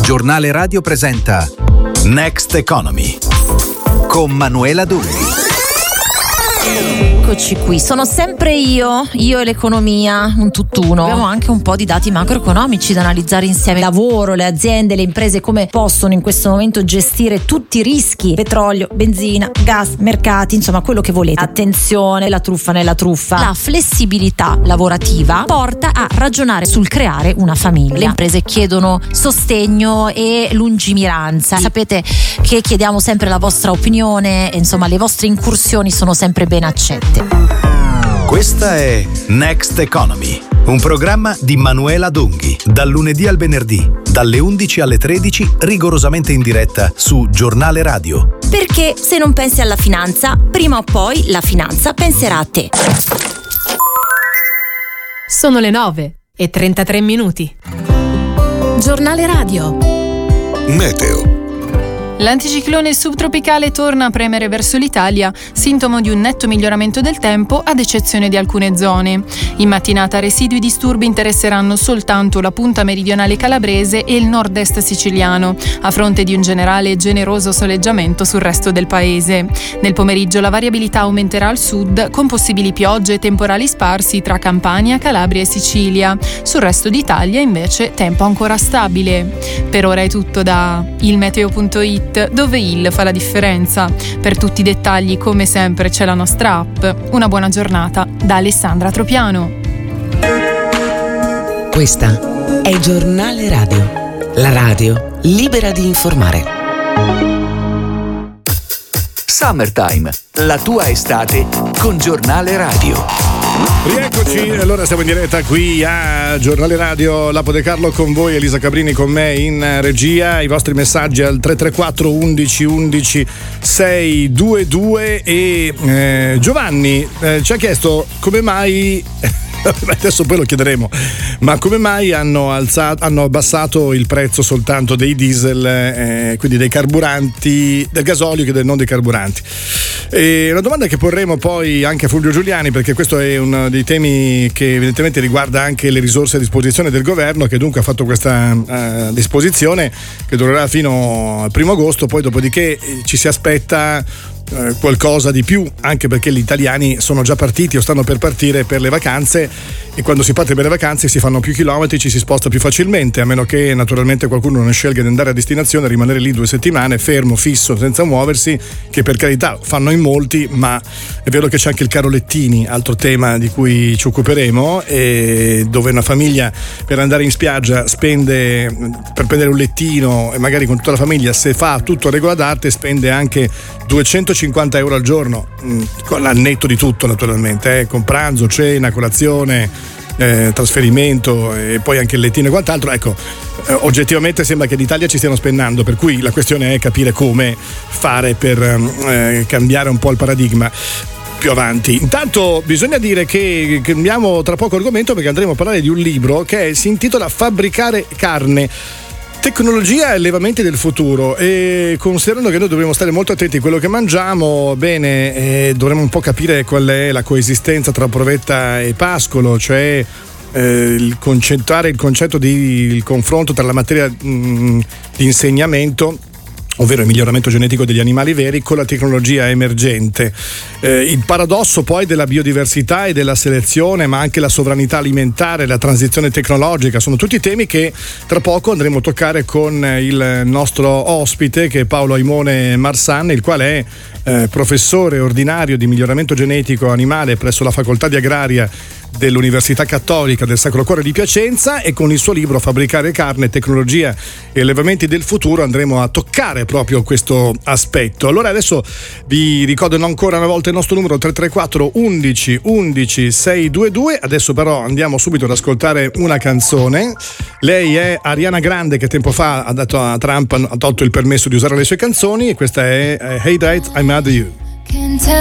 Giornale Radio presenta Next Economy con Manuela Dunghi. Eccoci qui, sono sempre io e l'economia, un tutt'uno. Abbiamo anche un po' di dati macroeconomici da analizzare insieme. Lavoro, le aziende, le imprese, come possono in questo momento gestire tutti i rischi: petrolio, benzina, gas, mercati, insomma quello che volete. Attenzione, la truffa nella truffa. La flessibilità lavorativa porta a ragionare sul creare una famiglia. Le imprese chiedono sostegno e lungimiranza. Sapete che chiediamo sempre la vostra opinione, insomma le vostre incursioni sono sempre ben accette. Questa è Next Economy, un programma di Manuela Dunghi, dal lunedì al venerdì, dalle 11 alle 13, rigorosamente in diretta su Giornale Radio. Perché se non pensi alla finanza, prima o poi la finanza penserà a te. Sono le 9:33. Giornale Radio. Meteo. L'anticiclone subtropicale torna a premere verso l'Italia, sintomo di un netto miglioramento del tempo ad eccezione di alcune zone. In mattinata residui disturbi interesseranno soltanto la punta meridionale calabrese e il nord-est siciliano, a fronte di un generale e generoso soleggiamento sul resto del paese. Nel pomeriggio la variabilità aumenterà al sud, con possibili piogge e temporali sparsi tra Campania, Calabria e Sicilia. Sul resto d'Italia invece tempo ancora stabile. Per ora è tutto da ilmeteo.it, dove il fa la differenza. Per tutti i dettagli, come sempre, c'è la nostra app. Una buona giornata da Alessandra Tropiano. Questa è Giornale Radio, la radio libera di informare. Summertime, la tua estate con Giornale Radio. Rieccoci, allora siamo in diretta qui a Giornale Radio, Lapo De Carlo con voi, Elisa Cabrini con me in regia. I vostri messaggi al 334 11 11 622 e Giovanni ci ha chiesto come mai adesso poi lo chiederemo, ma come mai hanno abbassato il prezzo soltanto dei diesel, quindi dei carburanti, del gasolio che non dei carburanti. E una domanda che porremo poi anche a Fulvio Giuliani, perché questo è uno dei temi che evidentemente riguarda anche le risorse a disposizione del governo, che dunque ha fatto questa disposizione che durerà fino al 1 agosto, poi dopodiché ci si aspetta qualcosa di più, anche perché gli italiani sono già partiti o stanno per partire per le vacanze, e quando si parte per le vacanze si fanno più chilometri, ci si sposta più facilmente, a meno che naturalmente qualcuno non scelga di andare a destinazione e rimanere lì 2 settimane fermo, fisso, senza muoversi, che per carità fanno in molti, ma è vero che c'è anche il caro lettini, altro tema di cui ci occuperemo, e dove una famiglia per andare in spiaggia spende, per prendere un lettino e magari con tutta la famiglia, se fa tutto a regola d'arte, spende anche 250 euro al giorno, al netto di tutto naturalmente, con pranzo, cena, colazione, trasferimento e poi anche il lettino e quant'altro. Ecco, oggettivamente sembra che in Italia ci stiano spennando, per cui la questione è capire come fare per cambiare un po' il paradigma più avanti. Intanto bisogna dire che cambiamo tra poco argomento, perché andremo a parlare di un libro che si intitola Fabbricare carne, tecnologia e allevamenti del futuro, e considerando che noi dobbiamo stare molto attenti a quello che mangiamo, bene, dovremmo un po' capire qual è la coesistenza tra provetta e pascolo, cioè concentrare il concetto il confronto tra la materia di insegnamento, ovvero il miglioramento genetico degli animali veri, con la tecnologia emergente. Il paradosso poi della biodiversità e della selezione, ma anche la sovranità alimentare, la transizione tecnologica, sono tutti temi che tra poco andremo a toccare con il nostro ospite, che è Paolo Aimone Marsan, il quale è professore ordinario di miglioramento genetico animale presso la Facoltà di Agraria dell'Università Cattolica del Sacro Cuore di Piacenza, e con il suo libro Fabbricare carne, tecnologia e allevamenti del futuro andremo a toccare proprio questo aspetto. Allora adesso vi ricordo ancora una volta il nostro numero 334 11 11 622. Adesso però andiamo subito ad ascoltare una canzone. Lei è Ariana Grande, che tempo fa ha dato a Trump, ha tolto il permesso di usare le sue canzoni, e questa è Hey Dad, I Mad You.